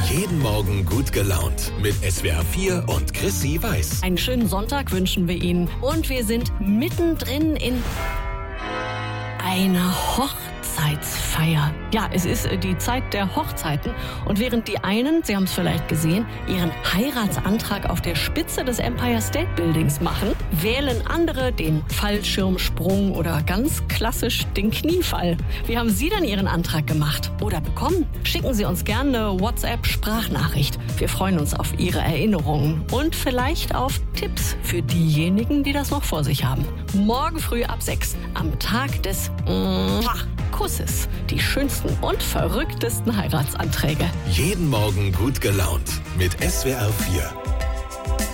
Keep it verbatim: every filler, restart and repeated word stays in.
Jeden Morgen gut gelaunt mit S W R vier und Chrissy Weiß. Einen schönen Sonntag wünschen wir Ihnen. Und wir sind mittendrin in einer Hochzeitsfeier. Ja, es ist die Zeit der Hochzeiten. Und während die einen, Sie haben es vielleicht gesehen, ihren Heiratsantrag auf der Spitze des Empire State Buildings machen, wählen andere den Fallschirmsprung oder ganz klassisch den Kniefall. Wie haben Sie denn Ihren Antrag gemacht oder bekommen? Schicken Sie uns gerne eine WhatsApp-Sprachnachricht. Wir freuen uns auf Ihre Erinnerungen und vielleicht auf Tipps für diejenigen, die das noch vor sich haben. Morgen früh ab sechs, am Tag des Kusses. Die schönsten und verrücktesten Heiratsanträge. Jeden Morgen gut gelaunt mit S W R vier.